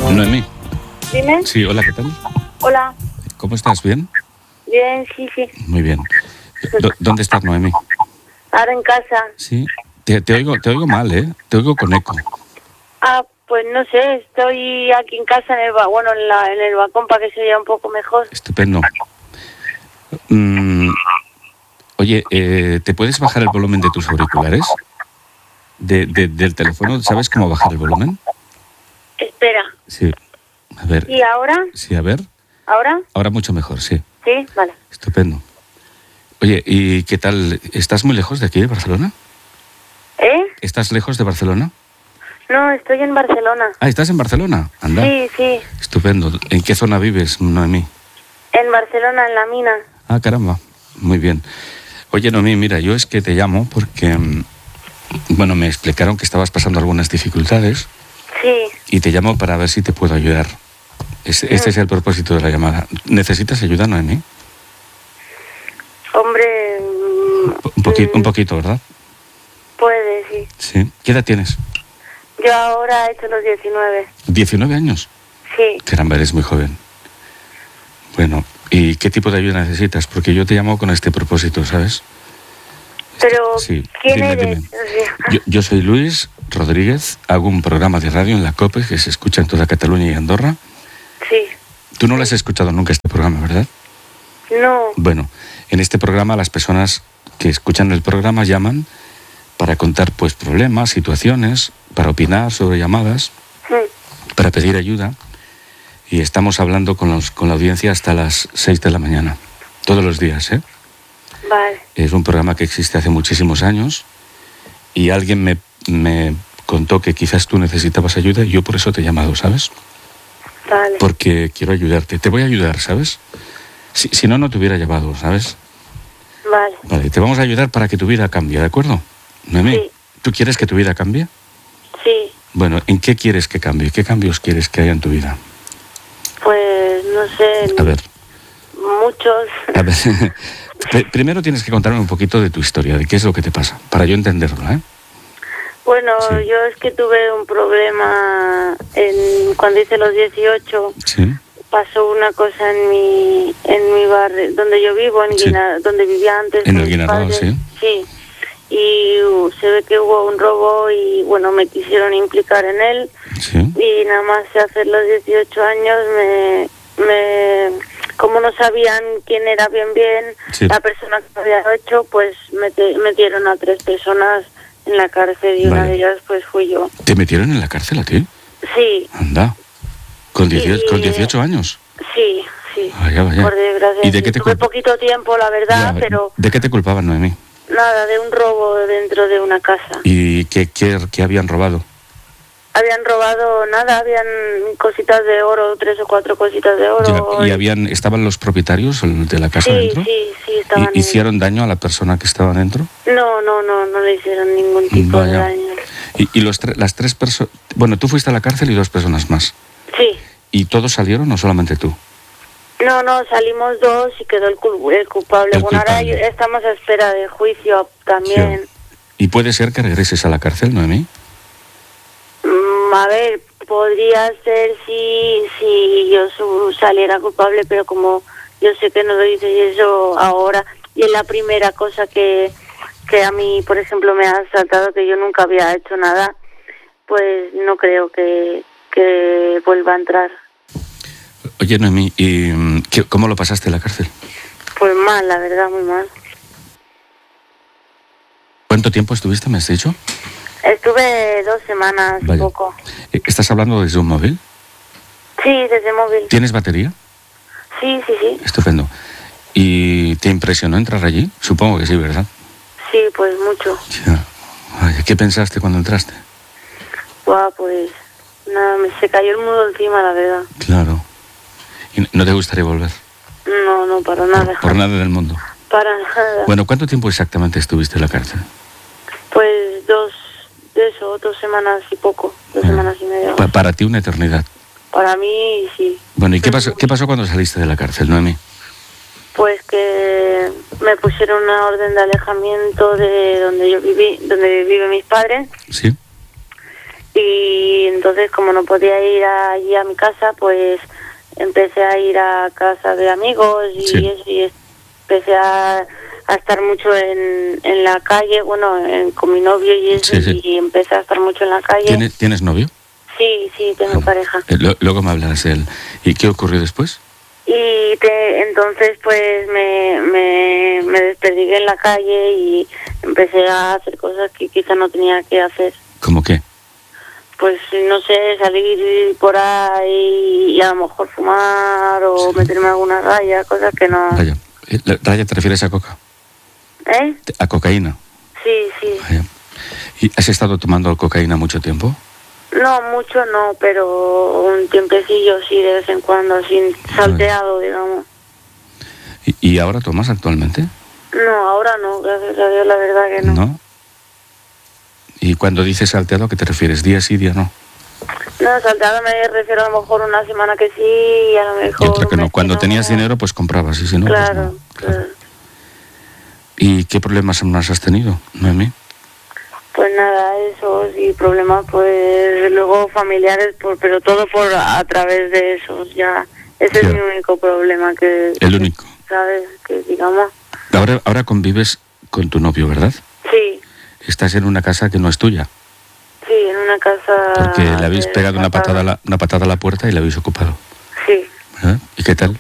Noemí. Dime. Sí, hola, ¿qué tal? Hola. ¿Cómo estás? ¿Bien? Bien, sí. Muy bien. ¿Dónde estás, Noemí? Ahora en casa. Sí. Te oigo mal, ¿eh? Te oigo con eco. Pues no sé, estoy aquí en casa, en el balcón para que se vea un poco mejor. Estupendo. Oye, ¿te puedes bajar el volumen de tus auriculares? Del teléfono, ¿sabes cómo bajar el volumen? Espera. Sí. A ver. ¿Y ahora? Sí, a ver. ¿Ahora? Ahora mucho mejor, sí. Sí, vale. Estupendo. Oye, ¿y qué tal? ¿Estás muy lejos de aquí, de Barcelona? ¿Estás lejos de Barcelona? No, estoy en Barcelona. Ah, ¿estás en Barcelona? Anda. Sí. Estupendo. ¿En qué zona vives, Noemí? En Barcelona, en la mina. Ah, caramba. Muy bien. Oye, Noemí, mira, yo es que te llamo porque, bueno, me explicaron que estabas pasando algunas dificultades. Sí. Y te llamo para ver si te puedo ayudar. Este es el propósito de la llamada. ¿Necesitas ayuda, Noemí? Hombre... Un poquito, ¿verdad? Puede, sí. Sí. ¿Qué edad tienes? Yo ahora he hecho los 19. ¿19 años? Sí. Caramba, eres muy joven. Bueno, ¿y qué tipo de ayuda necesitas? Porque yo te llamo con este propósito, ¿sabes? Pero, sí. ¿quién Dime. eres? Yo soy Luis Rodríguez, hago un programa de radio en la COPE que se escucha en toda Cataluña y Andorra. Sí. Tú no lo has escuchado nunca este programa, ¿verdad? No. Bueno, en este programa las personas que escuchan el programa llaman para contar pues problemas, situaciones, para opinar sobre llamadas, para pedir ayuda. Y estamos hablando con la audiencia hasta las 6 de la mañana, todos los días, ¿eh? Vale. Es un programa que existe hace muchísimos años y alguien me contó que quizás tú necesitabas ayuda y yo por eso te he llamado, ¿sabes? Vale. Porque quiero ayudarte. Te voy a ayudar, ¿sabes? Si no, no te hubiera llevado, ¿sabes? Vale. Vale, te vamos a ayudar para que tu vida cambie, ¿de acuerdo? Noemí, Sí. ¿tú quieres que tu vida cambie? Sí. Bueno, ¿en qué quieres que cambie? ¿Qué cambios quieres que haya en tu vida? Pues no sé. A ver. Muchos. A ver. Primero tienes que contarme un poquito de tu historia, de qué es lo que te pasa, para yo entenderlo, ¿eh? Bueno, Sí. yo es que tuve un problema cuando hice los 18. Sí. Pasó una cosa en mi barrio, donde yo vivo, Sí. donde vivía antes. En con el mis Guinardó, padres. sí. Sí. Y se ve que hubo un robo y, bueno, me quisieron implicar en él. Sí. Y nada más hace los 18 años como no sabían quién era bien, Sí. la persona que lo había hecho, pues metieron a 3 personas en la cárcel y una Vale. de ellas pues fui yo. ¿Te metieron en la cárcel a ti? Sí, Anda. ¿Con 18 años? sí. Vaya. Por desgracia. ¿Y de qué te Tuve culpaban? poquito tiempo, la verdad, Ya, pero ¿de qué te culpaban, Noemí? nada, de un robo dentro de una casa. ¿Y qué habían robado? Habían robado nada, habían cositas de oro, 3 o 4 cositas de oro. Ya, ¿y estaban los propietarios de la casa dentro? Sí, estaban. ¿Y hicieron daño a la persona que estaba dentro? No le hicieron ningún tipo de daño. ¿Y las 3 personas? Bueno, tú fuiste a la cárcel y 2 personas más. Sí. ¿Y todos salieron o solamente tú? No, salimos 2 y quedó el culpable. El Bueno, ahora culpable. estamos a espera de juicio también. Sí. ¿Y puede ser que regreses a la cárcel, Noemí? A ver, podría ser si yo saliera culpable, pero como yo sé que no lo hice eso ahora, y es la primera cosa que a mí, por ejemplo, me ha saltado, que yo nunca había hecho nada, pues no creo que vuelva a entrar. Oye, Noemí, ¿y cómo lo pasaste en la cárcel? Pues mal, la verdad, muy mal. ¿Cuánto tiempo estuviste, me has dicho? Estuve 2 semanas y Vaya. poco. ¿Estás hablando desde un móvil? Sí, desde móvil. ¿Tienes batería? Sí. Estupendo. ¿Y te impresionó entrar allí? Supongo que sí, ¿verdad? Sí, pues mucho. Ya. Vaya, ¿qué pensaste cuando entraste? Guau, pues nada, se cayó el mundo encima, la verdad. Claro. ¿Y no te gustaría volver? No, para nada. Por nada del mundo. Para nada. Bueno, ¿cuánto tiempo exactamente estuviste en la cárcel? Pues 2 semanas y poco, 2 semanas y media. Para ti una eternidad. Para mí, sí. Bueno, ¿y qué pasó cuando saliste de la cárcel, Noemí? Pues que me pusieron una orden de alejamiento de donde yo viví, donde viven mis padres. ¿Sí? Y entonces, como no podía ir allí a mi casa, pues empecé a ir a casa de amigos y Sí. eso, y empecé a estar mucho en la calle, bueno, con mi novio y eso, Sí, sí. y empecé a estar mucho en la calle. ¿Tienes novio? Sí, tengo Bueno, pareja. luego me hablarás de él. ¿Y qué ocurrió después? Y entonces pues me desperdigué en la calle y empecé a hacer cosas que quizá no tenía que hacer. ¿Cómo qué? Pues no sé, salir por ahí y a lo mejor fumar o Sí. meterme alguna raya, cosas que no... Vaya. ¿Raya te refieres a coca? ¿Eh? ¿A cocaína? Sí. Vaya. ¿Y has estado tomando cocaína mucho tiempo? No, mucho no, pero un tiempecillo sí, de vez en cuando, así salteado, digamos. ¿Y ahora tomas actualmente? No, ahora no, gracias a Dios, la verdad que no. ¿No? ¿Y cuando dices salteado, a qué te refieres? ¿Día sí, día no? No, salteado me refiero a lo mejor una semana que sí y a lo mejor Y otra que un no. mes Cuando que tenías no. dinero, pues comprabas, y si no, Claro, pues no. Claro. ¿Y qué problemas más has tenido, Noemí? Pues nada, eso sí, problemas pues luego familiares, pero todo a través de esos ya. Ese es mi único problema que... El único. ¿Sabes? Que digamos... Ahora convives con tu novio, ¿verdad? Sí, Estás en una casa que no es tuya, en una casa... porque le habéis pegado una patada a la puerta y la habéis ocupado. Sí. ¿Verdad? ¿Y qué tal?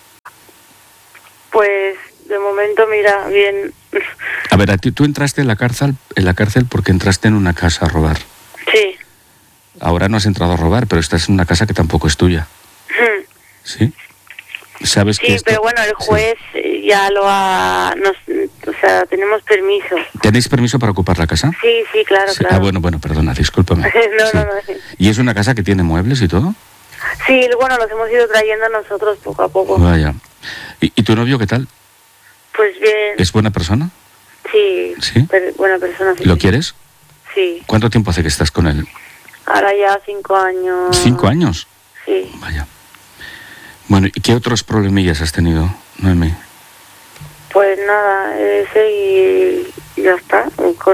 Pues de momento, mira, bien. A ver, tú entraste en la cárcel porque entraste en una casa a robar. Sí. Ahora no has entrado a robar, pero estás en una casa que tampoco es tuya. ¿Sí? ¿Sabes que Sí, esto... pero bueno, el juez ya lo ha... o sea, tenemos permiso. ¿Tenéis permiso para ocupar la casa? Sí, claro, Sí. claro. Ah, bueno, perdona, discúlpame. No. ¿Y es una casa que tiene muebles y todo? Sí, bueno, los hemos ido trayendo nosotros poco a poco. Vaya. ¿Y tu novio qué tal? Pues bien. ¿Es buena persona? Sí. ¿Sí? Buena persona. Sí. ¿Lo quieres? Sí. ¿Cuánto tiempo hace que estás con él? Ahora ya 5 años. ¿5 años? Sí. Vaya. Bueno, ¿y qué otros problemillas has tenido, Noemí? Pues nada, ese y ya está.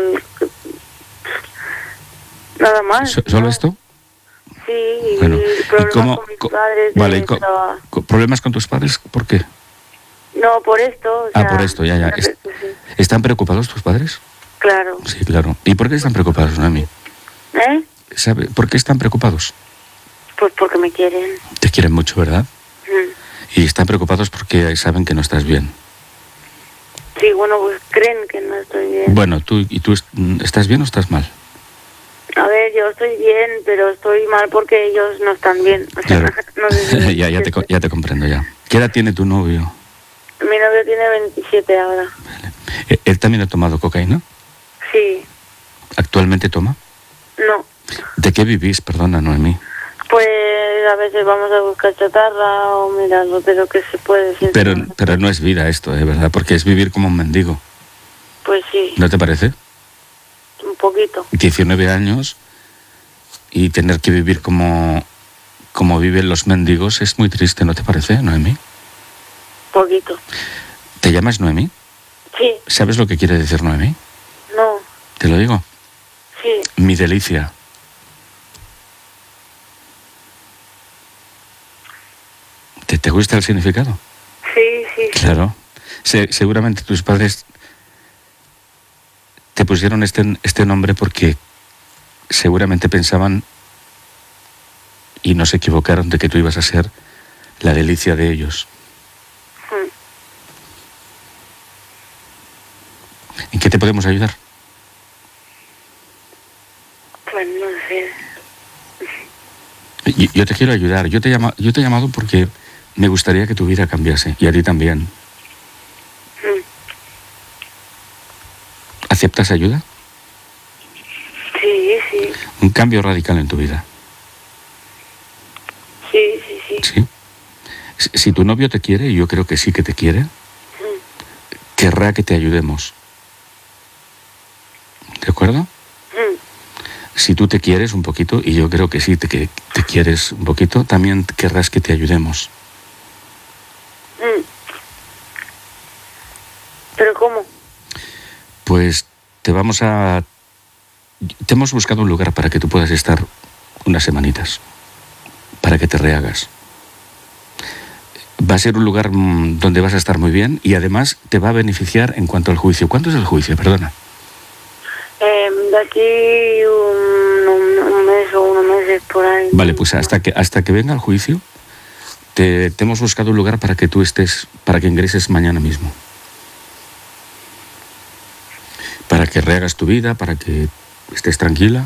Nada más. ¿Solo esto? Sí, Bueno, y problemas con mis padres. Vale, ¿problemas con tus padres? ¿Por qué? No, por esto. O sea, por esto, ya. Sí. ¿Están preocupados tus padres? Claro. Sí, claro. ¿Y por qué están preocupados, Noemí? ¿Por qué están preocupados? Pues porque me quieren. Te quieren mucho, ¿verdad? Y están preocupados porque saben que no estás bien. Sí, bueno, pues creen que no estoy bien. Bueno, ¿tú estás bien o estás mal? A ver, yo estoy bien, pero estoy mal porque ellos no están bien. O sea, Claro. no sé si ya te comprendo ya. ¿Qué edad tiene tu novio? Mi novio tiene 27 ahora. Vale. ¿Él también ha tomado cocaína? Sí. ¿Actualmente toma? No. ¿De qué vivís, perdona, Noemí? Pues a veces vamos a buscar chatarra o mirarlo, pero que se puede. Pero no es vida esto, ¿verdad? Porque es vivir como un mendigo. Pues sí. ¿No te parece? Un poquito. 19 años y tener que vivir como viven los mendigos es muy triste, ¿no te parece, Noemí? Poquito. ¿Te llamas Noemí? Sí. ¿Sabes lo que quiere decir Noemí? No. ¿Te lo digo? Sí. Mi delicia. ¿Te gusta el significado? Sí. Claro. Seguramente tus padres te pusieron este nombre porque seguramente pensaban y no se equivocaron de que tú ibas a ser la delicia de ellos. ¿En qué te podemos ayudar? Pues no sé. Yo te quiero ayudar. Yo te he llamado porque me gustaría que tu vida cambiase y a ti también. ¿Aceptas ayuda? Sí. Un cambio radical en tu vida. Sí. ¿Sí? Si tu novio te quiere, y yo creo que sí que te quiere, querrá que te ayudemos. ¿De acuerdo? Si tú te quieres un poquito, y yo creo que sí te quieres un poquito, también querrás que te ayudemos. ¿Pero cómo? Pues te vamos a te hemos buscado un lugar para que tú puedas estar unas semanitas, para que te rehagas. Va a ser un lugar donde vas a estar muy bien y además te va a beneficiar en cuanto al juicio. ¿Cuánto es el juicio? Perdona. De aquí un mes o unos meses por ahí. Vale, pues hasta que venga el juicio, te hemos buscado un lugar para que tú estés, para que ingreses mañana mismo. Para que rehagas tu vida, para que estés tranquila,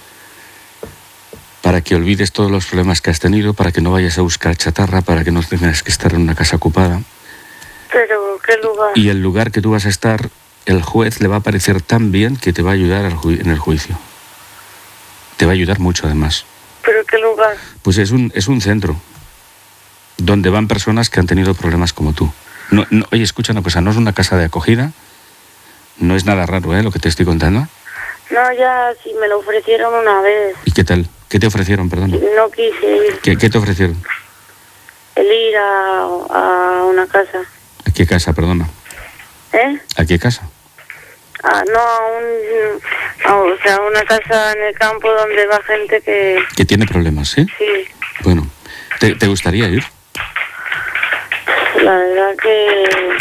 para que olvides todos los problemas que has tenido, para que no vayas a buscar chatarra, para que no tengas que estar en una casa ocupada. ¿Pero qué lugar? Y el lugar que tú vas a estar, el juez le va a parecer tan bien que te va a ayudar en el juicio. Te va a ayudar mucho, además. ¿Pero qué lugar? Pues es un centro donde van personas que han tenido problemas como tú. No, oye, escucha una cosa, no es una casa de acogida, no es nada raro, lo que te estoy contando. No, ya sí me lo ofrecieron una vez. ¿Y qué tal? ¿Qué te ofrecieron, perdón? No quise ir. ¿Qué te ofrecieron? El ir a una casa. ¿A qué casa, perdona? ¿A qué casa? O sea, una casa en el campo donde va gente que... Que tiene problemas, ¿sí? Sí. Bueno, ¿te gustaría ir? La verdad que...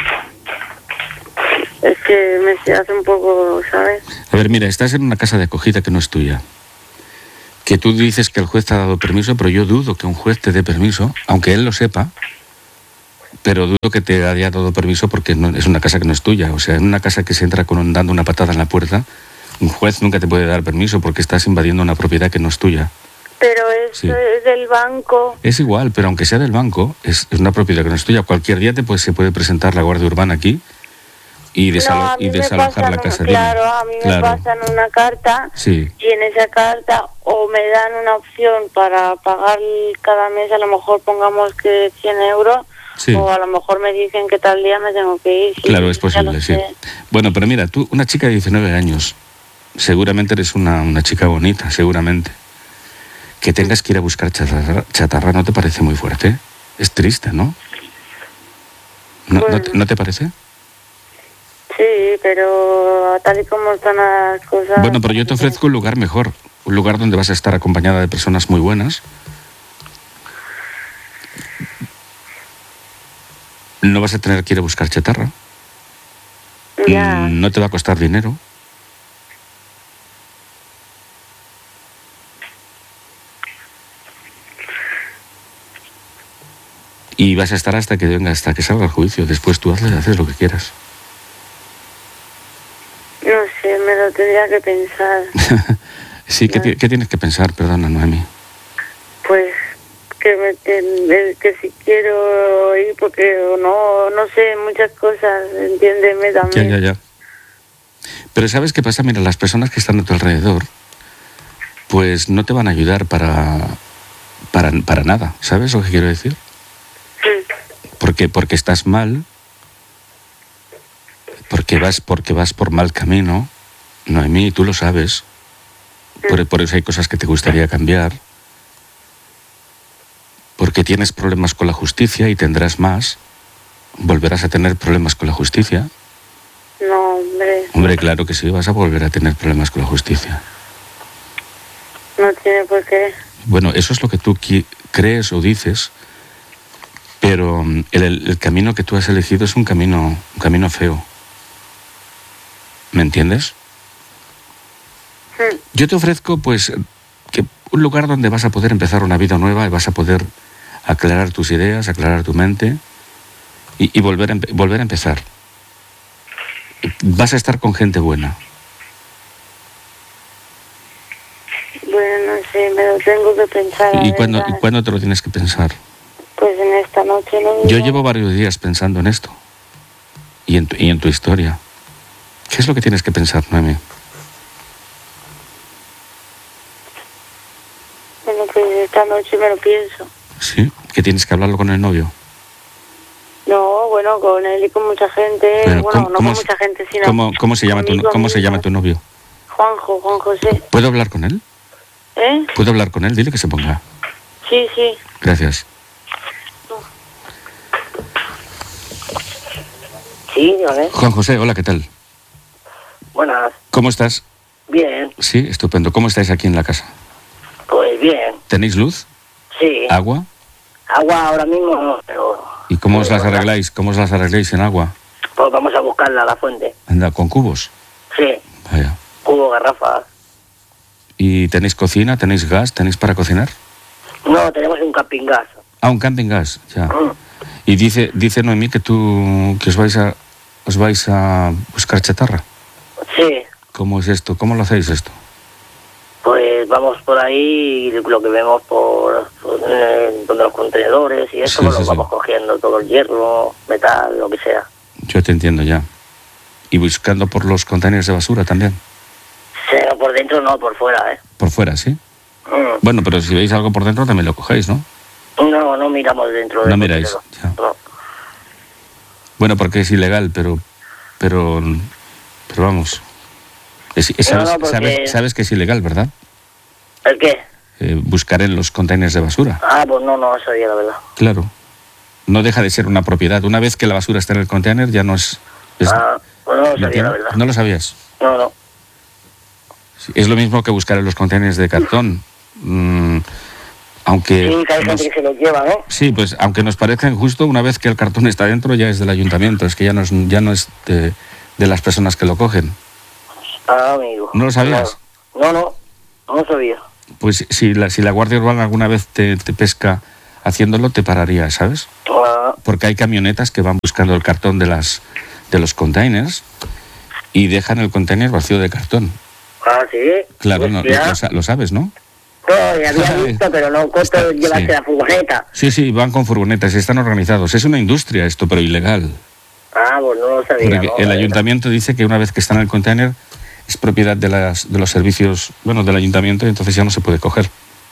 Es que me hace un poco, ¿sabes? A ver, mira, estás en una casa de acogida que no es tuya. Que tú dices que el juez te ha dado permiso, pero yo dudo que un juez te dé permiso, aunque él lo sepa, pero dudo que te haya dado permiso porque no, es una casa que no es tuya. O sea, en una casa que se entra dando una patada en la puerta, un juez nunca te puede dar permiso porque estás invadiendo una propiedad que no es tuya. Pero es del banco. Es igual, pero aunque sea del banco, es una propiedad que no es tuya. Cualquier día se puede presentar la Guardia Urbana aquí y desalojar la casa. Claro, a mí me pasan una carta, sí. Y en esa carta o me dan una opción para pagar cada mes, a lo mejor pongamos que 100 euros, sí. O a lo mejor me dicen que tal día me tengo que ir. Sí, claro, es posible, sí. Bueno, pero mira, tú, una chica de 19 años, seguramente eres una chica bonita, seguramente. Que tengas que ir a buscar chatarra, ¿no te parece muy fuerte? Es triste, ¿no? ¿No te parece? Sí, pero tal y como están las cosas... Bueno, pero yo te ofrezco un lugar mejor, un lugar donde vas a estar acompañada de personas muy buenas. No vas a tener que ir a buscar chatarra. Ya. No te va a costar dinero. Y vas a estar hasta que salga el juicio. Después tú haces lo que quieras. No sé, me lo tendría que pensar. Sí, ¿qué tienes que pensar? Perdona, Noemi. Pues que si quiero ir porque no sé, muchas cosas, entiéndeme también. Ya. Pero ¿sabes qué pasa? Mira, las personas que están a tu alrededor, pues no te van a ayudar para nada. ¿Sabes lo que quiero decir? Porque estás mal, porque vas por mal camino, Noemí, tú lo sabes. Por eso hay cosas que te gustaría cambiar. Porque tienes problemas con la justicia y tendrás más. ¿Volverás a tener problemas con la justicia? No, hombre. Hombre, claro que sí, vas a volver a tener problemas con la justicia. No tiene por qué. Bueno, eso es lo que tú crees o dices, pero el camino que tú has elegido es un camino feo. ¿Me entiendes? Sí. Yo te ofrezco, pues, que un lugar donde vas a poder empezar una vida nueva y vas a poder aclarar tus ideas, aclarar tu mente y volver a empezar. Vas a estar con gente buena. Bueno, no sé, me lo tengo que pensar. ¿Y cuándo te lo tienes que pensar? Pues en esta noche, ¿no? Yo llevo varios días pensando en esto y en tu historia. ¿Qué es lo que tienes que pensar, Noemi? Bueno, pues esta noche me lo pienso. ¿Sí? ¿Que tienes que hablarlo con el novio? No, bueno, con él y con mucha gente. Pero, bueno, no con mucha gente, sino... ¿Cómo se llama tu novio? Juan José. ¿Puedo hablar con él? ¿Eh? ¿Puedo hablar con él? Dile que se ponga. Sí. Gracias. Sí, dígame. Juan José, hola, ¿qué tal? Buenas. ¿Cómo estás? Bien. Sí, estupendo. ¿Cómo estáis aquí en la casa? Pues bien. ¿Tenéis luz? Sí. ¿Agua? Agua ahora mismo no, pero... ¿Y cómo os las arregláis? ¿Cómo os las arregláis en agua? Pues vamos a buscarla a la fuente. Anda, ¿con cubos? Sí. Vaya. Cubo, garrafa. ¿Y tenéis cocina? ¿Tenéis gas? ¿Tenéis para cocinar? No, tenemos un camping gas. Ah, un camping gas, ya. Y dice Noemí que os vais a buscar chatarra. Sí. ¿Cómo es esto? ¿Cómo lo hacéis esto? Pues vamos por ahí y lo que vemos por donde los contenedores y eso, Sí, pues sí, lo vamos cogiendo, todo el hierro, metal, lo que sea. Yo te entiendo ya. ¿Y buscando por los contenedores de basura también? Sí, no, por dentro no, por fuera, ¿eh? Por fuera, ¿sí? Bueno, pero si veis algo por dentro también lo cogéis, ¿no? No, no miramos dentro. No miráis, ya. No. Bueno, porque es ilegal, pero vamos. Sabes que es ilegal, ¿verdad? ¿El qué? Buscar en los contenedores de basura. Ah, pues no sabía, la verdad. Claro. No deja de ser una propiedad. Una vez que la basura está en el contenedor ya no es... Pues no lo sabía, la verdad. ¿No lo sabías? No. Sí, es lo mismo que buscar en los contenedores de cartón. Aunque... Sí, que hay gente que se los lleva, ¿no? Sí, pues aunque nos parezca injusto, una vez que el cartón está dentro ya es del ayuntamiento. Es que ya no es de las personas que lo cogen. Ah, amigo. ¿No lo sabías? No sabía. Pues si la Guardia Urbana alguna vez te pesca haciéndolo, te pararía, ¿sabes? Porque hay camionetas que van buscando el cartón de los containers y dejan el container vacío de cartón. Ah, sí. Claro, lo sabes, ¿no? No, ya había visto, pero no cuánto llevaste la furgoneta. Sí, van con furgonetas y están organizados. Es una industria esto, pero ilegal. Ah, pues no lo sabía. Porque el ayuntamiento dice que una vez que está en el container es propiedad de los servicios, del ayuntamiento, y entonces ya no se puede coger.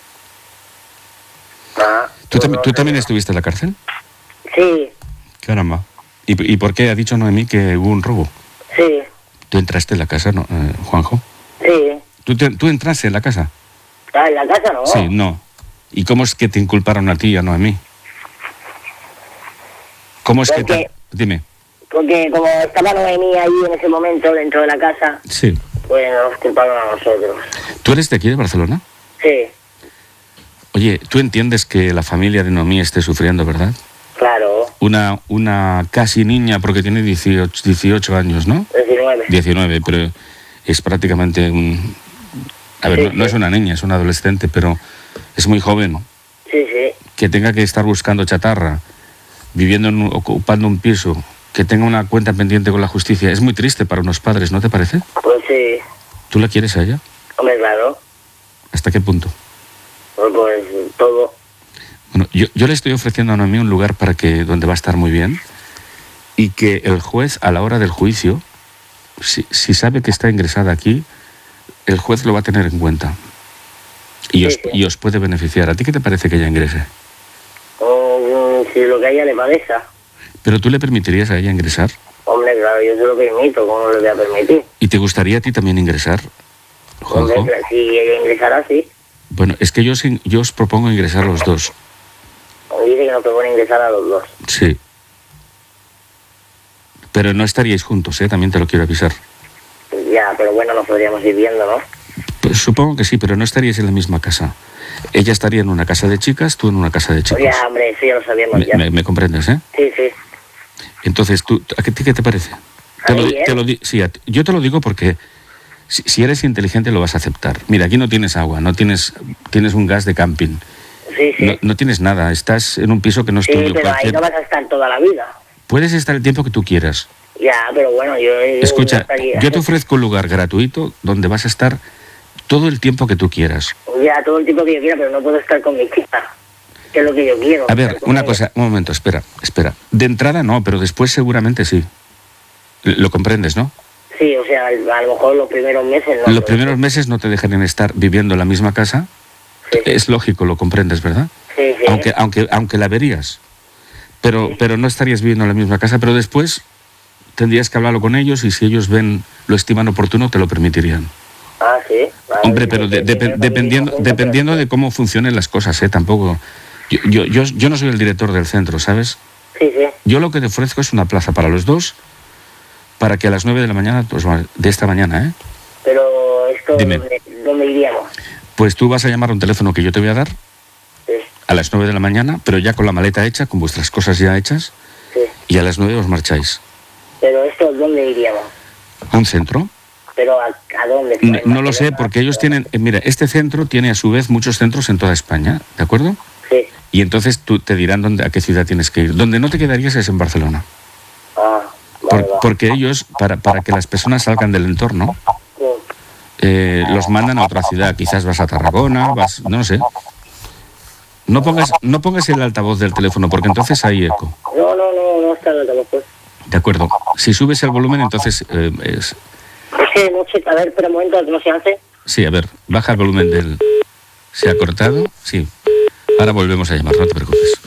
¿Tú también estuviste en la cárcel? Sí. Caramba. ¿Y por qué ha dicho Noemí que hubo un robo? Sí. ¿Tú entraste en la casa, no, Juanjo? Sí. ¿Tú entraste en la casa? Ah, en la casa no. Sí, no. ¿Y cómo es que te inculparon a ti y a Noemí? ¿Cómo es que Dime. Porque como estaba Noemí ahí en ese momento dentro de la casa, sí, pues nos culparon a nosotros. ¿Tú eres de aquí, de Barcelona? Sí. Oye, tú entiendes que la familia de Noemí esté sufriendo, ¿verdad? Claro. Una casi niña, porque tiene 18 años, ¿no? 19, pero es prácticamente un... A ver, no es una niña, es una adolescente, pero es muy joven. Sí. Que tenga que estar buscando chatarra, ocupando un piso, que tenga una cuenta pendiente con la justicia. Es muy triste para unos padres, ¿no te parece? Pues sí. ¿Tú la quieres a ella? Hombre, claro. ¿Hasta qué punto? Pues todo. Bueno, yo le estoy ofreciendo a Noemí un lugar donde va a estar muy bien, y que el juez, a la hora del juicio, si sabe que está ingresada aquí, el juez lo va a tener en cuenta. Y os puede beneficiar. ¿A ti qué te parece que ella ingrese? Si lo que a ella le parezca. ¿Pero tú le permitirías a ella ingresar? Hombre, claro, yo se lo permito, ¿cómo no le voy a permitir? ¿Y te gustaría a ti también ingresar, Juanjo? Hombre, si ella ingresara, sí. Bueno, es que yo os propongo ingresar los dos. Dice que nos propone ingresar a los dos. Sí. Pero no estaríais juntos, también te lo quiero avisar. Ya, pero bueno, nos podríamos ir viendo, ¿no? Pues supongo que sí, pero no estaríais en la misma casa. Ella estaría en una casa de chicas, tú en una casa de chicos. Ya, hombre, sí, ya lo sabíamos ya. ¿Me comprendes, Sí. Entonces, ¿a ti qué te parece? Yo te lo digo porque si eres inteligente lo vas a aceptar. Mira, aquí no tienes agua, tienes un gas de camping. Sí. No tienes nada, estás en un piso que no es tuyo. Sí, pero ahí no vas a estar toda la vida. Puedes estar el tiempo que tú quieras. Ya, pero bueno, Escucha, yo te ofrezco un lugar gratuito donde vas a estar todo el tiempo que tú quieras. Ya, todo el tiempo que yo quiera, pero no puedo estar con mi chica, que es lo que yo quiero. A ver, una cosa, un momento, espera. De entrada no, pero después seguramente sí. Lo comprendes, ¿no? Sí, o sea, a lo mejor los primeros meses no. Los primeros meses no te dejarían estar viviendo en la misma casa. Sí. Es lógico, lo comprendes, ¿verdad? Sí. Aunque la verías. Pero no estarías viviendo en la misma casa, pero después tendrías que hablarlo con ellos y si ellos lo estiman oportuno, te lo permitirían. Ah, sí. Vale, hombre, pero dependiendo de cómo funcionen las cosas, tampoco... Yo no soy el director del centro, ¿sabes? Sí. Yo lo que te ofrezco es una plaza para los dos, para que a las 9 de la mañana, pues de esta mañana, Pero esto ¿Eso dónde iríamos? Pues tú vas a llamar a un teléfono que yo te voy a dar a las 9 de la mañana, pero ya con la maleta hecha, con vuestras cosas ya hechas, y a las 9 os marcháis. ¿Pero esto dónde iríamos? ¿A un centro? ¿Pero a dónde? No lo sé, porque ellos tienen... mira, este centro tiene a su vez muchos centros en toda España, ¿de acuerdo? Sí. Y entonces tú te dirán a qué ciudad tienes que ir. Donde no te quedarías es en Barcelona. Vale. Porque ellos, para que las personas salgan del entorno, los mandan a otra ciudad. Quizás vas a Tarragona, no sé. No pongas el altavoz del teléfono, porque entonces hay eco. No está el altavoz, pues. De acuerdo. Si subes el volumen, entonces Es que no sé, a ver, espera un momento, ¿no se hace? Sí, a ver, baja el volumen del... ¿Se ha cortado? Sí. Ahora volvemos a llamar, no te preocupes.